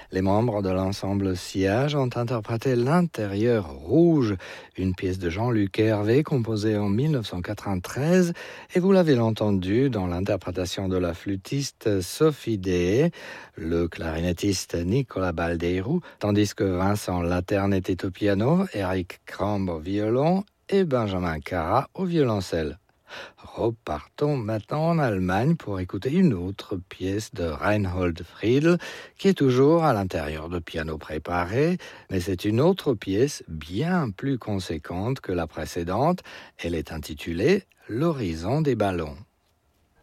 Les membres de l'ensemble Sillage ont interprété l'intérieur rouge, une pièce de Jean-Luc Hervé composée en 1993, et vous l'avez entendu dans l'interprétation de la flûtiste Sophie Deshaies, le clarinettiste Nicolas Baldeirou, tandis que Vincent Laterne était au piano, Eric Kramb au violon et Benjamin Cara au violoncelle. Repartons maintenant en Allemagne pour écouter une autre pièce de Reinhold Friedl qui est toujours à l'intérieur de piano préparé, mais c'est une autre pièce bien plus conséquente que la précédente. Elle est intitulée « L'horizon des ballons ».